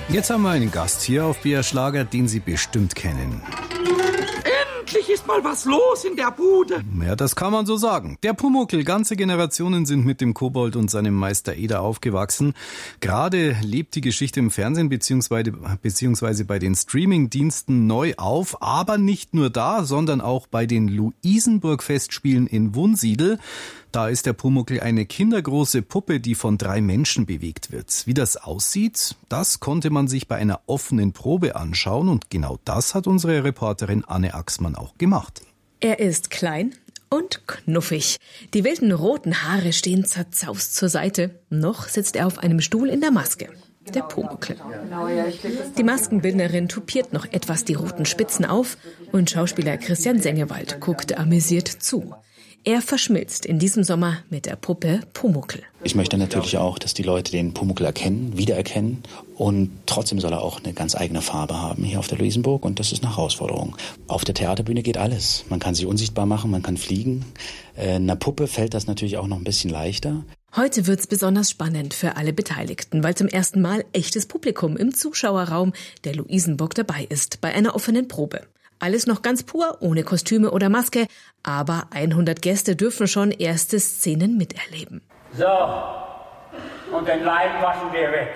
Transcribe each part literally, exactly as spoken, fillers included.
Jetzt haben wir einen Gast hier auf B R Schlager, den Sie bestimmt kennen. Endlich ist mal was los in der Bude. Ja, das kann man so sagen. Der Pumuckl, ganze Generationen sind mit dem Kobold und seinem Meister Eder aufgewachsen. Gerade lebt die Geschichte im Fernsehen beziehungsweise, beziehungsweise bei den Streamingdiensten neu auf. Aber nicht nur da, sondern auch bei den Luisenburg-Festspielen in Wunsiedel. Da ist der Pumuckl eine kindergroße Puppe, die von drei Menschen bewegt wird. Wie das aussieht, das konnte man sich bei einer offenen Probe anschauen. Und genau das hat unsere Reporterin Anne Axmann auch gemacht. Er ist klein und knuffig. Die wilden roten Haare stehen zerzaust zur Seite. Noch sitzt er auf einem Stuhl in der Maske. Der Pumuckl. Die Maskenbildnerin tupiert noch etwas die roten Spitzen auf und Schauspieler Christian Sengewald guckt amüsiert zu. Er verschmilzt in diesem Sommer mit der Puppe Pumuckl. Ich möchte natürlich auch, dass die Leute den Pumuckl erkennen, wiedererkennen. Und trotzdem soll er auch eine ganz eigene Farbe haben hier auf der Luisenburg. Und das ist eine Herausforderung. Auf der Theaterbühne geht alles. Man kann sich unsichtbar machen, man kann fliegen. Äh, einer Puppe fällt das natürlich auch noch ein bisschen leichter. Heute wird's besonders spannend für alle Beteiligten, weil zum ersten Mal echtes Publikum im Zuschauerraum der Luisenburg dabei ist, bei einer offenen Probe. Alles noch ganz pur, ohne Kostüme oder Maske, aber hundert Gäste dürfen schon erste Szenen miterleben. So, und den Leib waschen wir weg.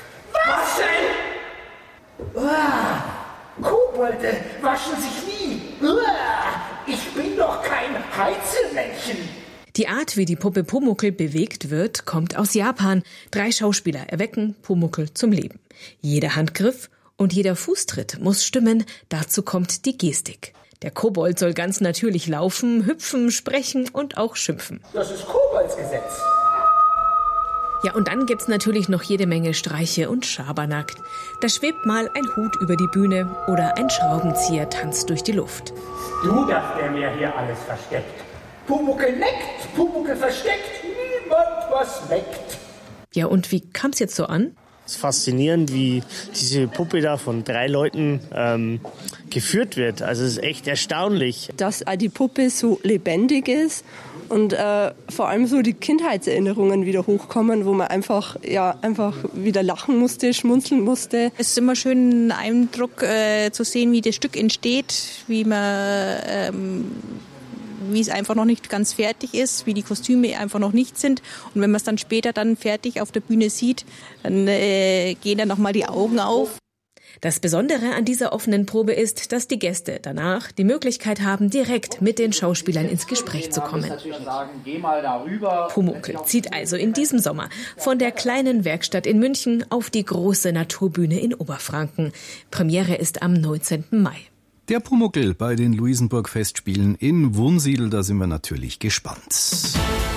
Waschen? Uah, Kobolde waschen sich nie. Uah, ich bin doch kein Heizelmännchen. Die Art, wie die Puppe Pumuckl bewegt wird, kommt aus Japan. Drei Schauspieler erwecken Pumuckl zum Leben. Jeder Handgriff und jeder Fußtritt muss stimmen, dazu kommt die Gestik. Der Kobold soll ganz natürlich laufen, hüpfen, sprechen und auch schimpfen. Das ist Koboldsgesetz. Ja, und dann gibt's natürlich noch jede Menge Streiche und Schabernack. Da schwebt mal ein Hut über die Bühne oder ein Schraubenzieher tanzt durch die Luft. Du, dass der mir hier alles versteckt. Pumuckl neckt, Pumuckl versteckt, niemand was weckt. Ja, und wie kam's jetzt so an? Es ist faszinierend, wie diese Puppe da von drei Leuten ähm, geführt wird. Also es ist echt erstaunlich. Dass auch die Puppe so lebendig ist und äh, vor allem so die Kindheitserinnerungen wieder hochkommen, wo man einfach, ja, einfach wieder lachen musste, schmunzeln musste. Es ist immer schön, einen Eindruck äh, zu sehen, wie das Stück entsteht, wie man... Ähm wie es einfach noch nicht ganz fertig ist, wie die Kostüme einfach noch nicht sind. Und wenn man es dann später dann fertig auf der Bühne sieht, dann äh, gehen dann nochmal die Augen auf. Das Besondere an dieser offenen Probe ist, dass die Gäste danach die Möglichkeit haben, direkt mit den Schauspielern ins Gespräch zu kommen. Pumuckl zieht also in diesem Sommer von der kleinen Werkstatt in München auf die große Naturbühne in Oberfranken. Premiere ist am neunzehnten Mai. Der Pumuckl bei den Luisenburg-Festspielen in Wunsiedel, da sind wir natürlich gespannt.